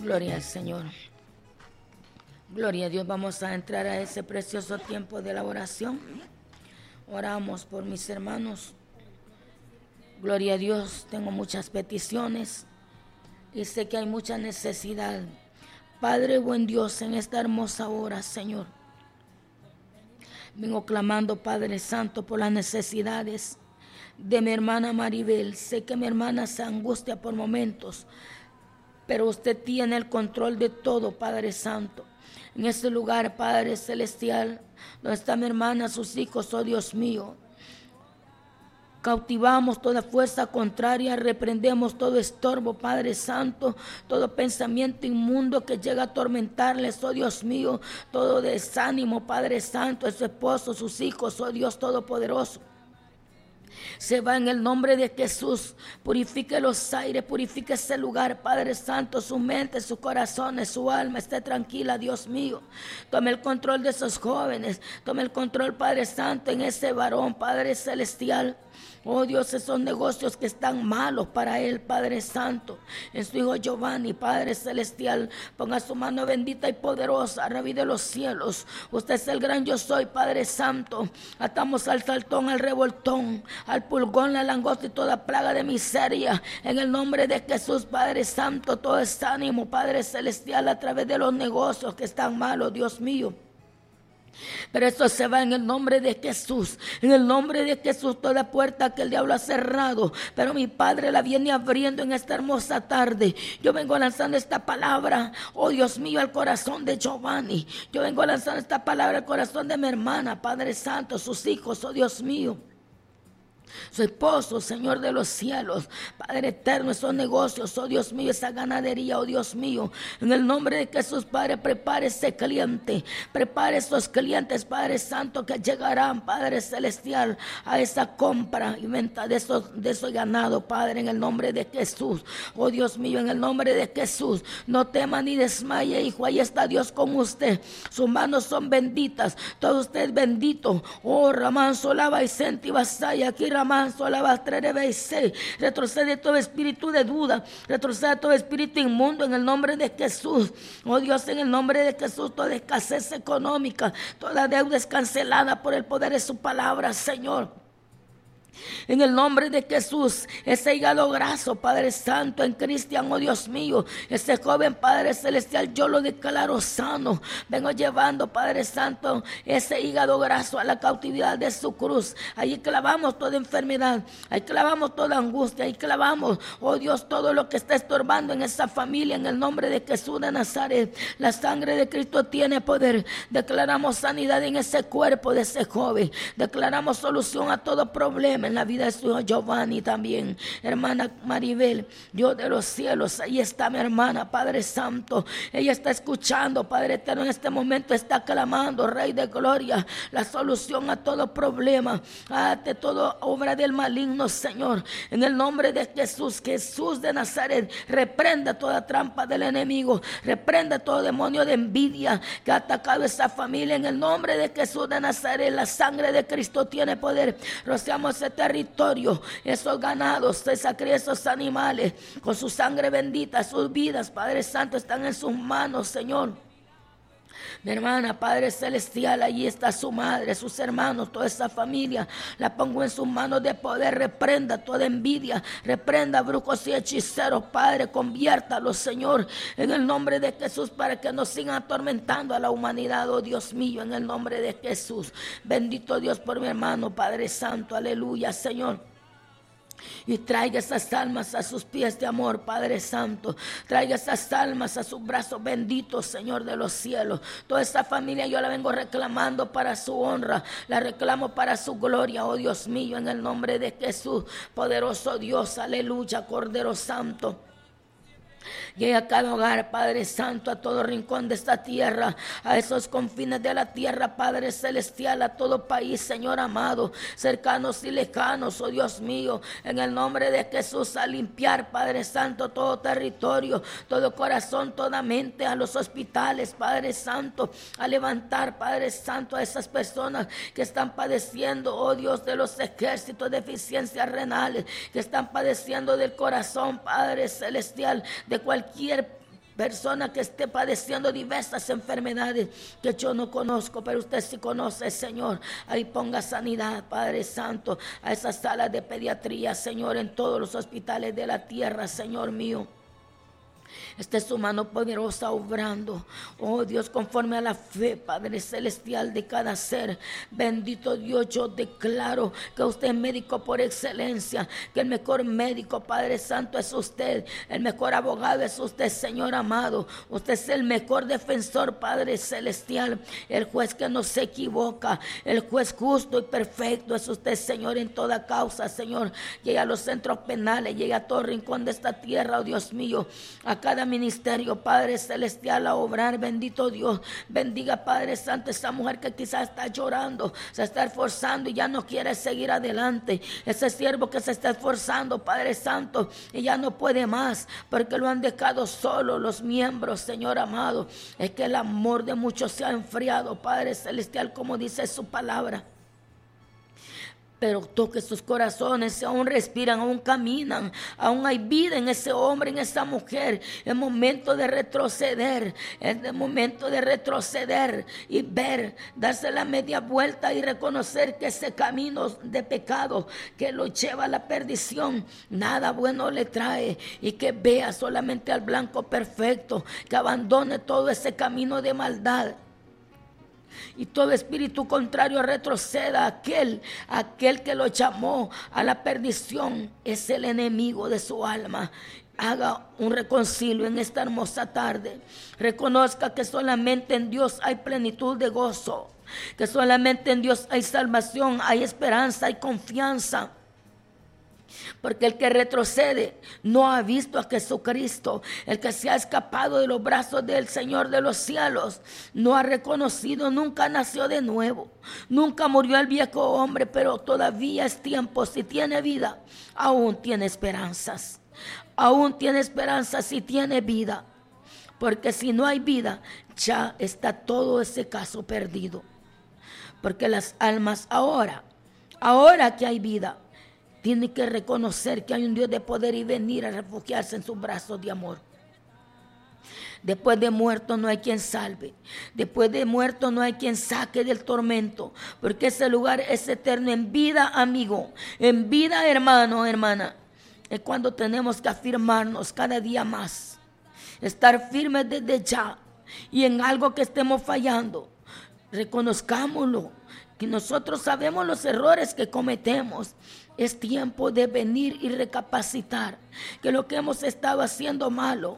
Gloria al Señor. Gloria a Dios. Vamos a entrar a ese precioso tiempo de la oración. Oramos por mis hermanos. Gloria a Dios. Tengo muchas peticiones y sé que hay mucha necesidad. Padre, buen Dios, en esta hermosa hora, Señor, vengo clamando, Padre Santo, por las necesidades de mi hermana Maribel. Sé que mi hermana se angustia por momentos, pero usted tiene el control de todo, Padre Santo. En este lugar, Padre Celestial, donde está mi hermana, sus hijos, oh Dios mío, cautivamos toda fuerza contraria, reprendemos todo estorbo, Padre Santo, todo pensamiento inmundo que llega a atormentarles, oh Dios mío, todo desánimo, Padre Santo, de su esposo, sus hijos, oh Dios Todopoderoso. Se va en el nombre de Jesús. Purifique los aires, purifique ese lugar, Padre Santo, su mente, sus corazones, su alma esté tranquila, Dios mío. Tome el control de esos jóvenes, tome el control, Padre Santo, en ese varón, Padre Celestial. Oh Dios, esos negocios que están malos para él, Padre Santo, en su hijo Giovanni, Padre Celestial, ponga su mano bendita y poderosa, Rabí de los cielos. Usted es el gran yo soy, Padre Santo. Atamos al saltón, al revoltón, al pulgón, la langosta y toda plaga de miseria. En el nombre de Jesús, Padre Santo, todo es ánimo, Padre Celestial, a través de los negocios que están malos, Dios mío. Pero esto se va en el nombre de Jesús. En el nombre de Jesús, toda puerta que el diablo ha cerrado, pero mi Padre la viene abriendo en esta hermosa tarde. Yo vengo lanzando esta palabra, oh Dios mío, al corazón de Giovanni. Yo vengo lanzando esta palabra al corazón de mi hermana, Padre Santo, sus hijos, oh Dios mío, su esposo, Señor de los cielos, Padre eterno, esos negocios, oh Dios mío, esa ganadería, oh Dios mío, en el nombre de Jesús, Padre, prepare ese cliente, prepare esos clientes, Padre Santo, que llegarán, Padre Celestial, a esa compra y venta de esos ganados, Padre, en el nombre de Jesús, oh Dios mío, en el nombre de Jesús. No tema ni desmaye, hijo, ahí está Dios con usted, sus manos son benditas, todo usted es bendito. Oh Ramán Solaba y Senti Basaya, aquí Ramán Solaba Trerebese. Retrocede todo espíritu de duda, retrocede todo espíritu inmundo en el nombre de Jesús. Oh Dios, en el nombre de Jesús, toda escasez económica, toda deuda es cancelada por el poder de su palabra, Señor. En el nombre de Jesús, ese hígado graso, Padre Santo, en Cristian, oh Dios mío, ese joven, Padre Celestial, yo lo declaro sano. Vengo llevando, Padre Santo, ese hígado graso a la cautividad de su cruz. Ahí clavamos toda enfermedad, ahí clavamos toda angustia, ahí clavamos, oh Dios, todo lo que está estorbando en esa familia, en el nombre de Jesús de Nazaret. La sangre de Cristo tiene poder. Declaramos sanidad en ese cuerpo de ese joven. Declaramos solución a todo problema en la vida de su hijo Giovanni también. Hermana Maribel, Dios de los cielos, ahí está mi hermana, Padre Santo. Ella está escuchando, Padre eterno, en este momento está clamando, Rey de gloria, la solución a todo problema, ante toda obra del maligno, Señor. En el nombre de Jesús, Jesús de Nazaret, reprenda toda trampa del enemigo, reprenda todo demonio de envidia que ha atacado esa familia. En el nombre de Jesús de Nazaret, la sangre de Cristo tiene poder. Rociamos ese territorio, esos ganados, esa cría, esos animales, con su sangre bendita, sus vidas, Padre Santo, están en sus manos, Señor. Mi hermana, Padre Celestial, allí está su madre, sus hermanos, toda esa familia, la pongo en sus manos de poder. Reprenda toda envidia, reprenda brujos y hechiceros, Padre, conviértalos, Señor, en el nombre de Jesús, para que no sigan atormentando a la humanidad, oh Dios mío, en el nombre de Jesús. Bendito Dios por mi hermano, Padre Santo, aleluya, Señor. Y traiga esas almas a sus pies de amor, Padre Santo. Traiga esas almas a sus brazos benditos, Señor de los cielos. Toda esta familia yo la vengo reclamando para su honra, la reclamo para su gloria, oh Dios mío, en el nombre de Jesús. Poderoso Dios, aleluya, Cordero Santo. Llegue a cada hogar, Padre Santo, a todo rincón de esta tierra, a esos confines de la tierra, Padre Celestial, a todo país, Señor amado, cercanos y lejanos, oh Dios mío, en el nombre de Jesús, a limpiar, Padre Santo, todo territorio, todo corazón, toda mente, a los hospitales, Padre Santo, a levantar, Padre Santo, a esas personas que están padeciendo, oh Dios de los ejércitos, deficiencias renales, que están padeciendo del corazón, Padre Celestial, de cualquier persona que esté padeciendo diversas enfermedades que yo no conozco, pero usted sí conoce, Señor. Ahí ponga sanidad, Padre Santo, a esas salas de pediatría, Señor, en todos los hospitales de la tierra, Señor mío. Esta es su mano poderosa obrando. Oh Dios, conforme a la fe, Padre Celestial, de cada ser. Bendito Dios, yo declaro que usted es médico por excelencia, que el mejor médico, Padre Santo, es usted. El mejor abogado es usted, Señor amado. Usted es el mejor defensor, Padre Celestial. El juez que no se equivoca, el juez justo y perfecto es usted, Señor, en toda causa, Señor. Llegue a los centros penales, llegue a todo rincón de esta tierra, oh Dios mío, a cada ministerio, Padre Celestial, a obrar. Bendito Dios, bendiga, Padre Santo, esa mujer que quizás está llorando, se está esforzando y ya no quiere seguir adelante. Ese siervo que se está esforzando, Padre Santo, y ya no puede más porque lo han dejado solo los miembros, Señor amado. Es que el amor de muchos se ha enfriado, Padre Celestial, como dice su palabra. Pero toque sus corazones, aún respiran, aún caminan, aún hay vida en ese hombre, en esa mujer. Es momento de retroceder, es el momento de retroceder y ver, darse la media vuelta y reconocer que ese camino de pecado que lo lleva a la perdición, nada bueno le trae, y que vea solamente al blanco perfecto, que abandone todo ese camino de maldad. Y todo espíritu contrario retroceda. Aquel que lo llamó a la perdición es el enemigo de su alma. Haga un reconcilio en esta hermosa tarde. Reconozca que solamente en Dios hay plenitud de gozo, que solamente en Dios hay salvación, hay esperanza, hay confianza. Porque el que retrocede no ha visto a Jesucristo. El que se ha escapado de los brazos del Señor de los cielos no ha reconocido, nunca nació de nuevo, nunca murió el viejo hombre, pero todavía es tiempo. Si tiene vida, aún tiene esperanzas. Aún tiene esperanzas si tiene vida. Porque si no hay vida, ya está todo ese caso perdido. Porque las almas ahora que hay vida, tiene que reconocer que hay un Dios de poder y venir a refugiarse en sus brazos de amor. Después de muerto no hay quien salve. Después de muerto no hay quien saque del tormento. Porque ese lugar es eterno. En vida, amigo. En vida, hermano, hermana. Es cuando tenemos que afirmarnos cada día más. Estar firmes desde ya. Y en algo que estemos fallando, reconozcámoslo. Que nosotros sabemos los errores que cometemos. Es tiempo de venir y recapacitar que lo que hemos estado haciendo malo,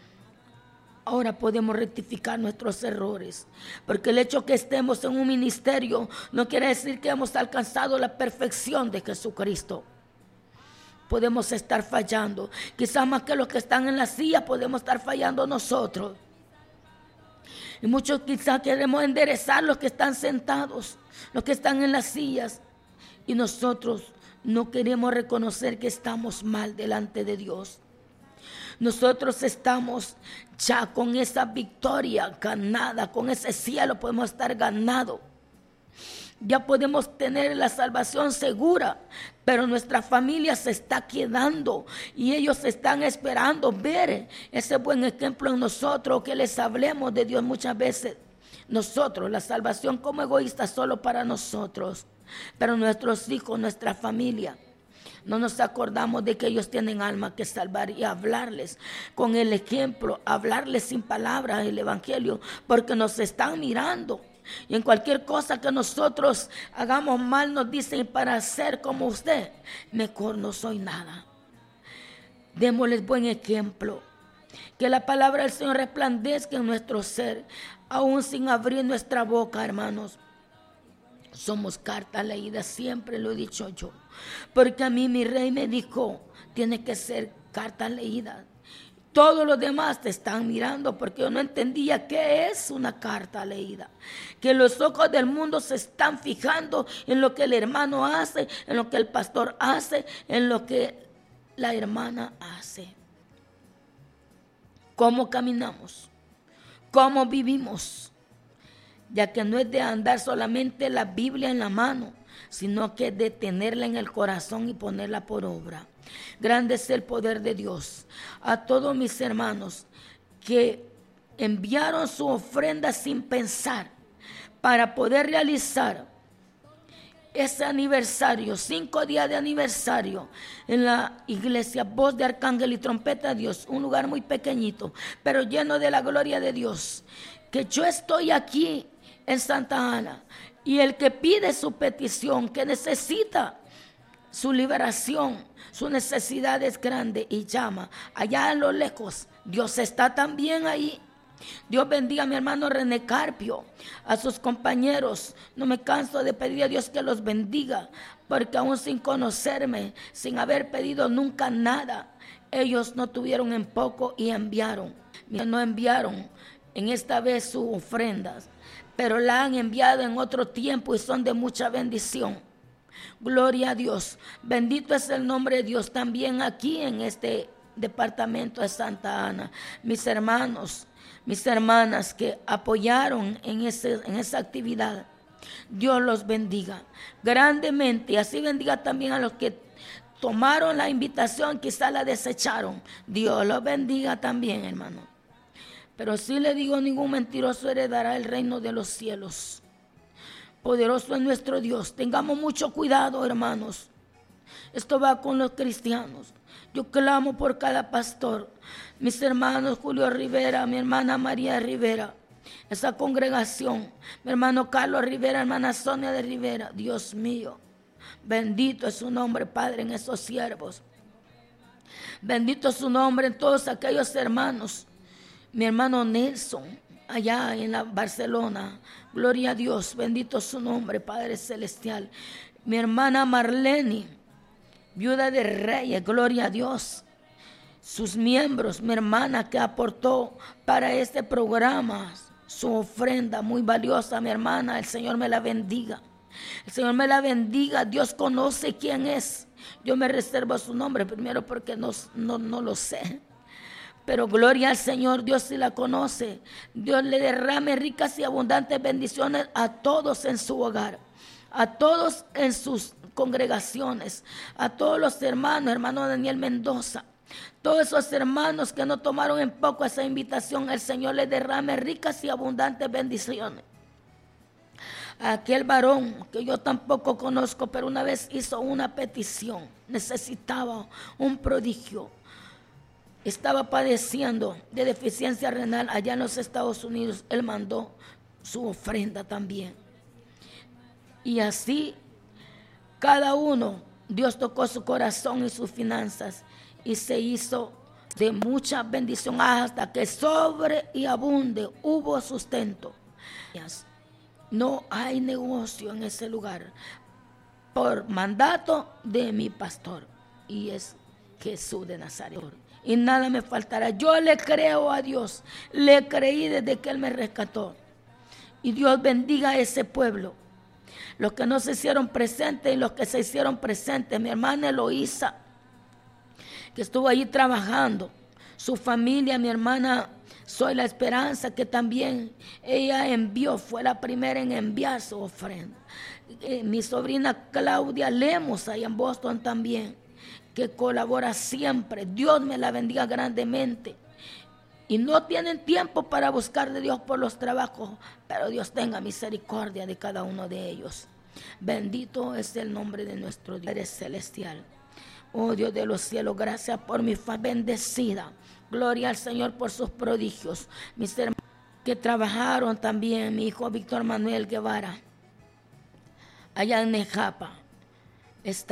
ahora podemos rectificar nuestros errores. Porque el hecho que estemos en un ministerio no quiere decir que hemos alcanzado la perfección de Jesucristo. Podemos estar fallando. Quizás más que los que están en la silla podemos estar fallando nosotros. Y muchos quizás queremos enderezar los que están sentados, los que están en las sillas. Y nosotros no queremos reconocer que estamos mal delante de Dios. Nosotros estamos ya con esa victoria ganada, con ese cielo podemos estar ganado. Ya podemos tener la salvación segura, pero nuestra familia se está quedando y ellos están esperando ver ese buen ejemplo en nosotros, que les hablemos de Dios muchas veces. Nosotros, la salvación como egoísta solo para nosotros. Pero nuestros hijos, nuestra familia, no nos acordamos de que ellos tienen alma que salvar y hablarles con el ejemplo, hablarles sin palabras el evangelio, porque nos están mirando. Y en cualquier cosa que nosotros hagamos mal nos dicen: para ser como usted, mejor no soy nada. Démosles buen ejemplo. Que la palabra del Señor resplandezca en nuestro ser, aún sin abrir nuestra boca, hermanos. Somos cartas leídas, siempre lo he dicho yo. Porque a mí mi rey me dijo: tiene que ser cartas leídas. Todos los demás te están mirando, porque yo no entendía qué es una carta leída. Que los ojos del mundo se están fijando en lo que el hermano hace, en lo que el pastor hace, en lo que la hermana hace. ¿Cómo caminamos? ¿Cómo vivimos? Ya que no es de andar solamente la Biblia en la mano, sino que es de tenerla en el corazón y ponerla por obra. Grande es el poder de Dios. A todos mis hermanos que enviaron su ofrenda sin pensar para poder realizar ese aniversario, 5 días de aniversario en la iglesia Voz de Arcángel y Trompeta de Dios, un lugar muy pequeñito, pero lleno de la gloria de Dios. Que yo estoy aquí en Santa Ana, y el que pide su petición, que necesita su liberación, su necesidad es grande y llama allá a lo lejos, Dios está también ahí. Dios bendiga a mi hermano René Carpio, a sus compañeros. No me canso de pedir a Dios que los bendiga, porque aún sin conocerme, sin haber pedido nunca nada, ellos no tuvieron en poco y enviaron. No enviaron en esta vez sus ofrendas, pero la han enviado en otro tiempo y son de mucha bendición. Gloria a Dios. Bendito es el nombre de Dios también aquí en este departamento de Santa Ana. Mis hermanos, mis hermanas que apoyaron en esa actividad, Dios los bendiga grandemente, y así bendiga también a los que tomaron la invitación, quizá la desecharon. Dios los bendiga también, hermano. Pero sí le digo, ningún mentiroso heredará el reino de los cielos. Poderoso es nuestro Dios. Tengamos mucho cuidado, hermanos. Esto va con los cristianos. Yo clamo por cada pastor, mis hermanos Julio Rivera, mi hermana María Rivera, esa congregación, mi hermano Carlos Rivera, hermana Sonia de Rivera. Dios mío, bendito es su nombre, Padre, en esos siervos. Bendito es su nombre en todos aquellos hermanos. Mi hermano Nelson, allá en la Barcelona, gloria a Dios, bendito es su nombre, Padre Celestial. Mi hermana Marlene, viuda de Reyes, gloria a Dios. Sus miembros, mi hermana que aportó para este programa su ofrenda muy valiosa, mi hermana, el Señor me la bendiga. El Señor me la bendiga. Dios conoce quién es. Yo me reservo su nombre primero porque no lo sé. Pero gloria al Señor, Dios sí la conoce. Dios le derrame ricas y abundantes bendiciones a todos en su hogar, a todos en sus congregaciones, a todos los hermanos, hermano Daniel Mendoza, todos esos hermanos que no tomaron en poco esa invitación, el Señor les derrame ricas y abundantes bendiciones. Aquel varón que yo tampoco conozco, pero una vez hizo una petición, necesitaba un prodigio. Estaba padeciendo de deficiencia renal allá en los Estados Unidos. Él mandó su ofrenda también. Y así, cada uno, Dios tocó su corazón y sus finanzas y se hizo de mucha bendición hasta que sobre y abunde hubo sustento. No hay negocio en ese lugar por mandato de mi pastor, y es Jesús de Nazaret. Y nada me faltará. Yo le creo a Dios. Le creí desde que Él me rescató. Y Dios bendiga a ese pueblo. Los que no se hicieron presentes y los que se hicieron presentes. Mi hermana Eloísa, que estuvo allí trabajando. Su familia, mi hermana Soy la Esperanza, que también ella envió. Fue la primera en enviar su ofrenda. Mi sobrina Claudia Lemos, allá en Boston también, que colabora siempre. Dios me la bendiga grandemente. Y no tienen tiempo para buscar de Dios por los trabajos, pero Dios tenga misericordia de cada uno de ellos. Bendito es el nombre de nuestro Dios celestial. Oh Dios de los cielos, gracias por mi familia bendecida. Gloria al Señor por sus prodigios. Mis hermanos que trabajaron también, mi hijo Víctor Manuel Guevara, allá en Nejapa, está